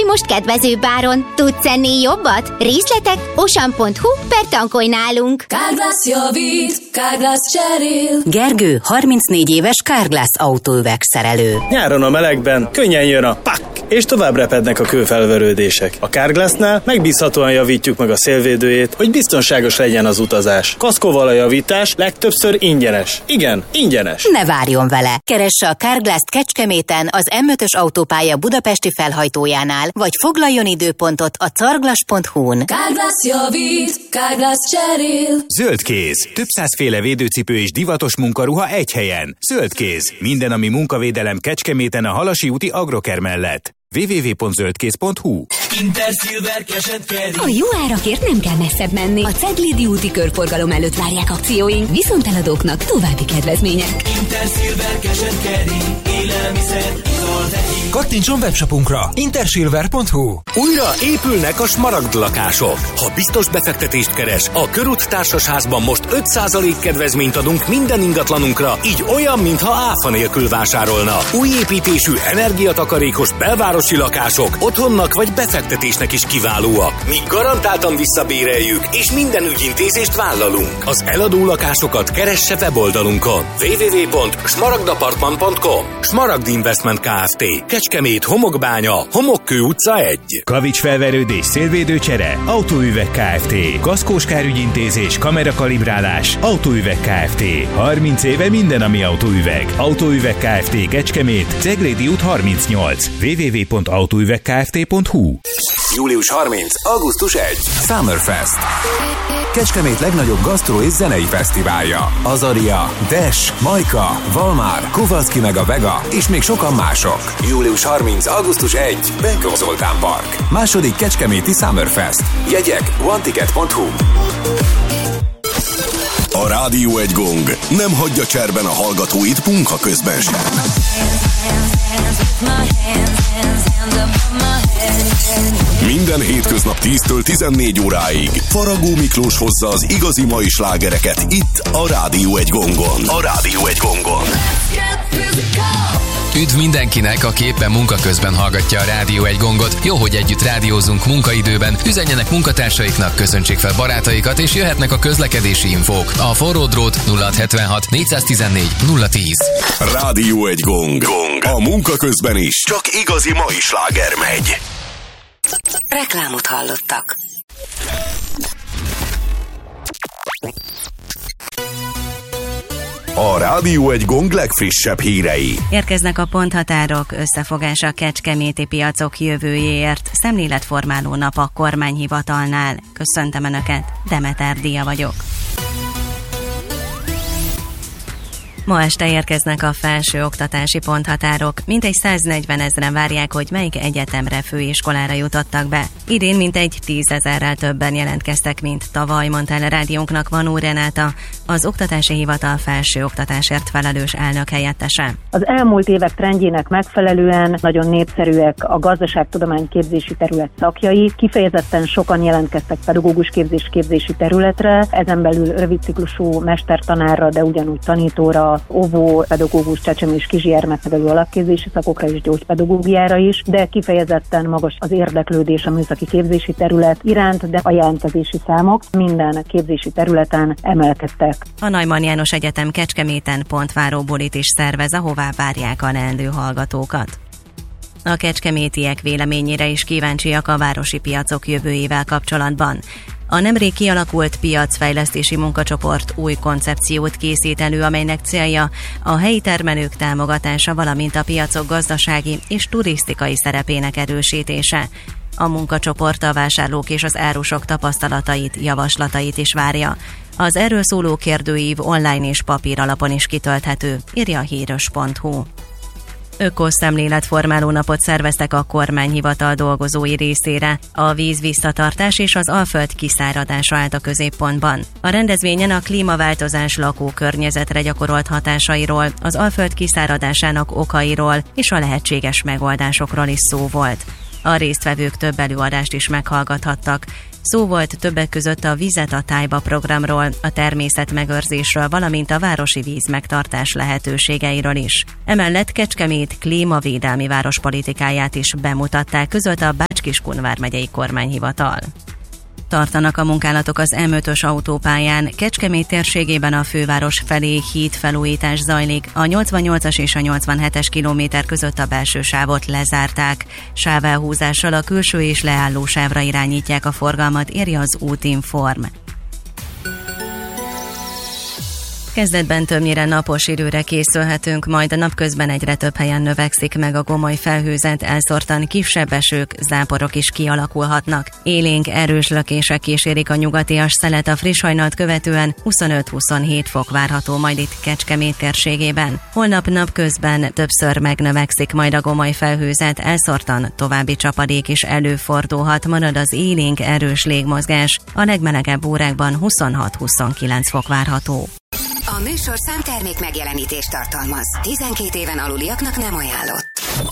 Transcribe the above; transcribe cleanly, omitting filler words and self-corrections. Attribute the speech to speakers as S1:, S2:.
S1: most kedvezőbb áron. Tudsz ennél jobbat? Részletek osan.hu/tankolj nálunk.
S2: Carglass javít, Carglass cserél.
S3: Gergő, 34 éves Carglass autóüvegszerelő.
S4: Nyáron a melegben könnyen jön a pak, és tovább repednek a kőfelverődések. A Carglassnál megbízhatóan javítjuk meg a szélvédőjét, hogy biztonságos legyen az utazás. Kaszkóval a javítás legtöbbször ingyenes. Igen, ingyenes.
S3: Ne várjon vele! Keresse a Carglass-t Kecskeméten az M5-ös autópálya budapesti felhajtójánál, vagy foglaljon időpontot a carglass.hu-n.
S2: Carglass javít, Carglass cserél.
S5: Zöldkéz. Több százféle védőcipő és divatos munkaruha egy helyen. Zöldkéz. Minden, ami munkavédelem Kecskeméten a Halasi úti Agroker mellett. www.zöldkéz.hu.
S6: Intersilver Cash & Carry.
S7: A jó árakért nem kell messzebb menni. A Ceglédi úti körforgalom előtt várják akcióink, viszont eladóknak további kedvezmények.
S6: Intersilver Cash & Carry. Élelmiszer, zöldeki.
S8: Kattintson webshopunkra intersilver.hu.
S9: Újra épülnek a smaragd lakások. Ha biztos befektetést keres, a Körút Társasházban most 5% kedvezményt adunk minden ingatlanunkra, így olyan, mintha áfa nélkül vásárolna. Új építésű, energiatakarékos belvárosi lakások otthonnak vagy befektetésnek is kiválóak. Mi garantáltan visszabéreljük, és minden ügyintézést vállalunk. Az eladó lakásokat keresse weboldalunkon. www.smaragdapartman.com. Smaragd Investment Kft. Kecskemét, Homokbánya, Homokkő utca 1.
S5: Kavics felverődés, szélvédőcsere, Autóüveg Kft. Kaszkós kárügyintézés, kamerakalibrálás, Autóüveg Kft. 30 éve minden, ami autóüveg. Autóüveg Kft. Kecskemét, Ceglédi út 38. www.autóüvegkft.hu.
S10: Július 30. augusztus 1. Summerfest. Kecskemét legnagyobb gasztró és zenei fesztiválja. Azaria, Dash, Majka, Valmár, Kovalszki meg a Vega és még sokan mások. Július 30. augusztus 1. Benkó Zoltán Park. Második kecskeméti Summerfest. Jegyek oneticket.hu.
S11: A Rádió egy gong nem hagyja cserben a hallgatóit munka közben sem. Minden hétköznap 10-től 14 óráig Faragó Miklós hozza az igazi mai slágereket itt a Rádió egy gongon. A Rádió egy gongon.
S12: Üdv mindenkinek, aki éppen munka közben hallgatja a Rádió egy gongot. Jó, hogy együtt rádiózunk munkaidőben. Üzenjenek munkatársaiknak, köszöntsék fel barátaikat, és jöhetnek a közlekedési infók. A forró drót 0676 414 010.
S11: Rádió egy gong. A munka közben is csak igazi mai sláger megy.
S3: Reklámot hallottak.
S11: A Rádió egy gong legfrissebb hírei.
S13: Érkeznek a ponthatárok, összefogás a kecskeméti piacok jövőjéért. Szemléletformáló nap a kormányhivatalnál. Köszöntöm Önöket, Demeter Díja vagyok. Ma este érkeznek a felsőoktatási ponthatárok. Mintegy 140 000 várják, hogy melyik egyetemre, főiskolára jutottak be. Idén mintegy 10 000-rel többen jelentkeztek, mint tavaly, mondta el a rádiónknak Vanó Renáta, az Oktatási Hivatal felsőoktatásért felelős elnök helyettese.
S14: Az elmúlt évek trendjének megfelelően nagyon népszerűek a gazdaságtudományképzési terület szakjai. Kifejezetten sokan jelentkeztek pedagógus képzési területre, ezen belül rövidciklusú mestertanárra, de ugyanúgy tanítóra, óvó, pedagógus, csecsemő és kisgyermeknevelő alapképzési szakokra és gyógypedagógiára is, de kifejezetten magas az érdeklődés a műszaki képzési terület iránt, de a jelentkezési számok minden képzési területen emelkedtek.
S13: A Neumann János Egyetem Kecskeméten pontváró bulit is szervez, ahová várják a leendő hallgatókat. A kecskemétiek véleményére is kíváncsiak a városi piacok jövőjével kapcsolatban. A nemrég kialakult piacfejlesztési munkacsoport új koncepciót készít elő, amelynek célja a helyi termelők támogatása, valamint a piacok gazdasági és turisztikai szerepének erősítése. A munkacsoport a vásárlók és az árusok tapasztalatait, javaslatait is várja. Az erről szóló kérdőív online és papír alapon is kitölthető, írja a híros.hu. Ökoszemléletformáló napot szerveztek a kormányhivatal dolgozói részére. A víz visszatartás és az alföld kiszáradása állt a középpontban. A rendezvényen a klímaváltozás lakókörnyezetre gyakorolt hatásairól, az alföld kiszáradásának okairól és a lehetséges megoldásokról is szó volt. A résztvevők több előadást is meghallgathattak. Szó volt többek között a Vizet a tájba programról, a természetmegőrzésről, valamint a városi vízmegtartás lehetőségeiről is. Emellett Kecskemét klímavédelmi várospolitikáját is bemutatták, között a Bácski Kiskunvár megyei kormányhivatal. Tartanak a munkálatok az M5-ös autópályán. Kecskemét térségében a főváros felé hídfelújítás zajlik. A 88-as és a 87-es kilométer között a belső sávot lezárták. Sávelhúzással a külső és leálló sávra irányítják a forgalmat, írja az Útinform. Kezdetben többnyire napos időre készülhetünk, majd a napközben egyre több helyen növekszik meg a gomoly felhőzet, elszórtan kisebb esők, záporok is kialakulhatnak. Élénk, erős lökések kísérik a nyugatias szelet, a friss hajnalt követően 25-27 fok várható majd itt Kecskemét térségében. Holnap napközben többször megnövekszik majd a gomoly felhőzet, elszórtan további csapadék is előfordulhat, marad az élénk, erős légmozgás. A legmelegebb órákban 26-29 fok várható.
S3: A műsorszám termék megjelenítést tartalmaz. 12 éven aluliaknak nem ajánlott.